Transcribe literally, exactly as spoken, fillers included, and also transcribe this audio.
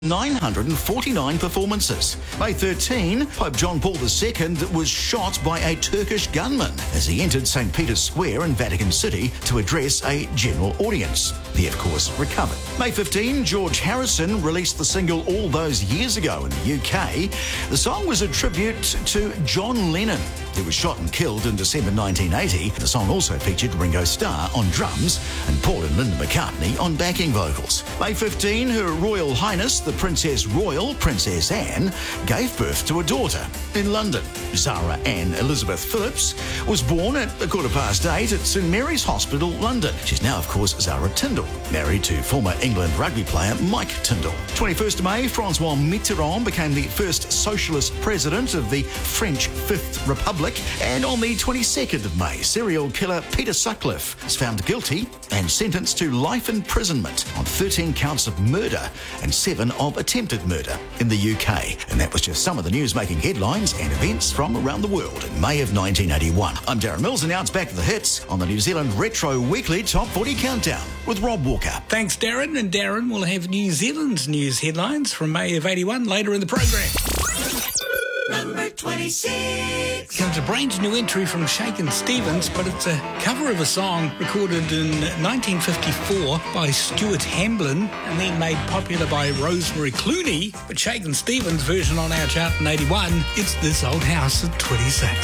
nine hundred forty-nine performances. May thirteenth, Pope John Paul the Second was shot by a Turkish gunman as he entered Saint Peter's Square in Vatican City to address a general audience. He, of course, recovered. May fifteenth, George Harrison released the single All Those Years Ago in the U K. The song was a tribute to John Lennon, who was shot and killed in December nineteen eighty. The song also featured Ringo Starr on drums and Paul and Linda McCartney on backing vocals. May fifteenth, Her Royal Highness, the Princess Royal, Princess Anne, gave birth to a daughter in London. Zara Ann Elizabeth Phillips was born at a quarter past eight at St Mary's Hospital, London. She's now, of course, Zara Tindall, married to former England rugby player Mike Tindall. twenty-first of May, Francois Mitterrand became the first socialist president of the French Fifth Republic. And on the twenty-second of May, serial killer Peter Sutcliffe was found guilty and sentenced to life imprisonment on thirteen counts of murder and seven of attempted murder in the U K. And that was just some of the news making headlines and events from around the world in May of nineteen eighty-one. I'm Darren Mills, and now it's back to the hits on the New Zealand Retro Weekly Top forty Countdown with Rob Walker. Thanks, Darren. And Darren will have New Zealand's news headlines from May of eighty-one later in the program. Number twenty-six. Comes a brand new entry from Shakin' Stevens, but it's a cover of a song recorded in nineteen fifty-four by Stuart Hamblin and then made popular by Rosemary Clooney. But Shakin' Stevens' version on our chart in eighty-one, it's This Old House at twenty-six.